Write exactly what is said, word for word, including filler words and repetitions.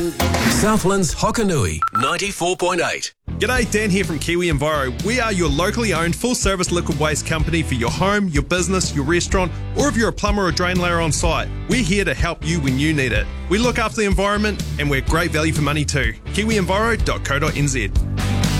Southland's Hokanui, ninety-four point eight. G'day, Dan here from Kiwi Enviro. We are your locally owned full-service liquid waste company for your home, your business, your restaurant, or if you're a plumber or drain layer on site. We're here to help you when you need it. We look after the environment and we're great value for money too. kiwi enviro dot co dot n z.